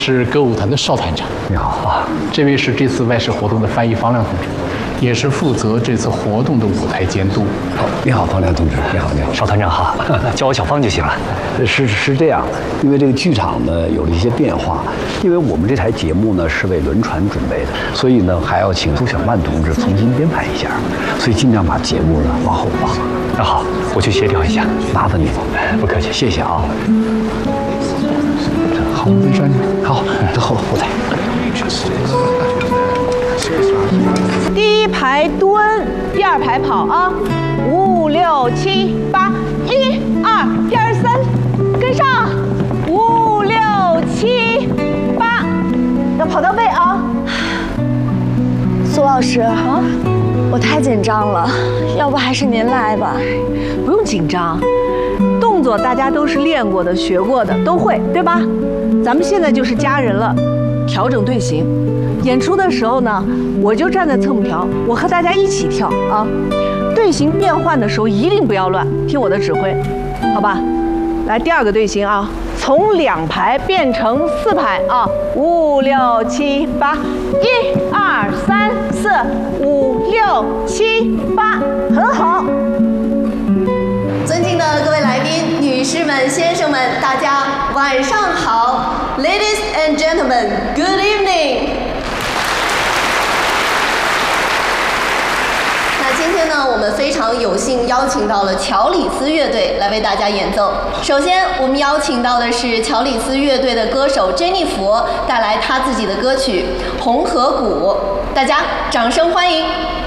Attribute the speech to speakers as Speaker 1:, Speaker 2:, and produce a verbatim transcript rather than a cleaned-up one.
Speaker 1: 是歌舞团的邵团长。
Speaker 2: 你好啊，
Speaker 1: 这位是这次外事活动的翻译方亮同志，也是负责这次活动的舞台监督。
Speaker 2: 哦，你好，方亮同志，你好，你好，
Speaker 3: 邵团长好，叫我小方就行了。
Speaker 2: 是是这样，因为这个剧场呢有了一些变化，因为我们这台节目呢是为轮船准备的，所以呢还要请苏小曼同志重新编排一下，所以尽量把节目呢往后放。
Speaker 3: 那好，我去协调一下，
Speaker 2: 麻烦你了，
Speaker 3: 不客气，
Speaker 2: 谢谢啊。好，没事，好，后后台。
Speaker 4: 第一排蹲，第二排跑啊，五六七八，一二，第二三，跟上，五六七八，要跑到位啊。
Speaker 5: 苏老师啊，我太紧张了，要不还是您来吧。
Speaker 4: 不用紧张，动作大家都是练过的、学过的，都会，对吧？咱们现在就是家人了，调整队形。演出的时候呢，我就站在侧幕条，我和大家一起跳啊。队形变换的时候一定不要乱，听我的指挥，好吧？来第二个队形啊，从两排变成四排啊，五六七八，一二三四五六七八，很好。
Speaker 6: 尊敬的各位来宾、女士们、先生们，大家晚上好 ，Ladies and gentlemen, good evening。那今天呢，我们非常有幸邀请到了乔里斯乐队来为大家演奏。首先，我们邀请到的是乔里斯乐队的歌手珍妮佛带来她自己的歌曲《红河谷》，大家掌声欢迎。